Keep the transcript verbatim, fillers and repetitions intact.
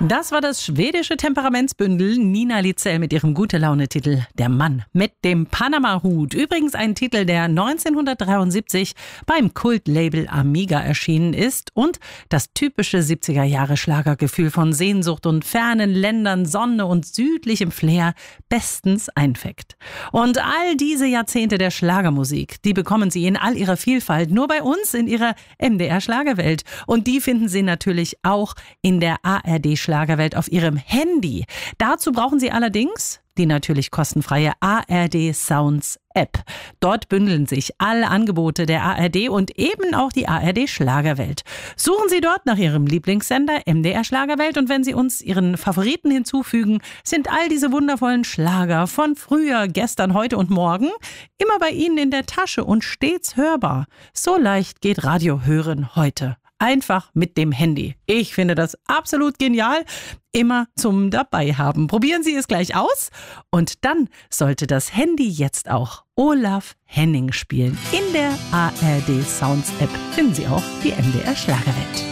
Das war das schwedische Temperamentsbündel Nina Lizell mit ihrem Gute-Laune-Titel Der Mann mit dem Panama-Hut. Übrigens ein Titel, der neunzehnhundertdreiundsiebzig beim Kultlabel Amiga erschienen ist und das typische siebziger-Jahre-Schlagergefühl von Sehnsucht und fernen Ländern, Sonne und südlichem Flair bestens einfängt. Und all diese Jahrzehnte der Schlagermusik, die bekommen Sie in all ihrer Vielfalt nur bei uns in Ihrer M D R-Schlagerwelt. Und die finden Sie natürlich auch in der A R D-Schlagerwelt. Schlagerwelt auf Ihrem Handy. Dazu brauchen Sie allerdings die natürlich kostenfreie A R D Sounds App. Dort bündeln sich alle Angebote der A R D und eben auch die A R D Schlagerwelt. Suchen Sie dort nach Ihrem Lieblingssender M D R Schlagerwelt und wenn Sie uns Ihren Favoriten hinzufügen, sind all diese wundervollen Schlager von früher, gestern, heute und morgen immer bei Ihnen in der Tasche und stets hörbar. So leicht geht Radio hören heute. Einfach mit dem Handy. Ich finde das absolut genial. Immer zum Dabeihaben. Probieren Sie es gleich aus. Und dann sollte das Handy jetzt auch Olaf Henning spielen. In der A R D Sounds App finden Sie auch die M D R Schlagerwelt.